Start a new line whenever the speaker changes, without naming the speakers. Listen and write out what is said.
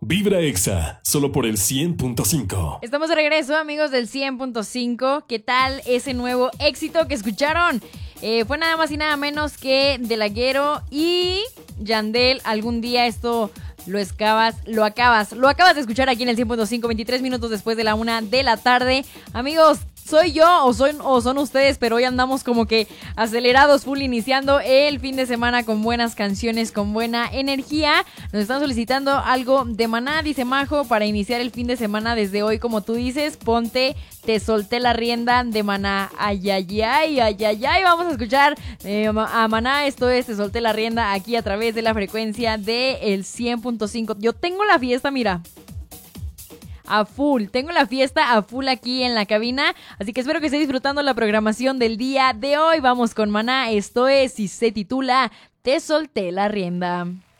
Vibra Exa, solo por el 100.5.
Estamos de regreso, amigos del 100.5. ¿Qué tal ese nuevo éxito que escucharon? Fue nada más y nada menos que De Laguero y Yandel. Algún día esto lo acabas de escuchar aquí en el 100.5, 23 minutos después de la 1 de la tarde. Amigos, ¿soy yo o son ustedes? Pero hoy andamos como que acelerados, full, iniciando el fin de semana con buenas canciones, con buena energía. Nos están solicitando algo de Maná, dice Majo, para iniciar el fin de semana desde hoy, como tú dices. Ponte Te Solté la Rienda de Maná. Ay, ay, ay, ay, ay, ay. Vamos a escuchar a Maná. Esto es Te Solté la Rienda aquí a través de la frecuencia del 100.5. Yo tengo la fiesta, mira, a full, tengo la fiesta a full aquí en la cabina, así que espero que esté disfrutando la programación del día de hoy. Vamos con Maná, esto es y se titula Te Solté la Rienda.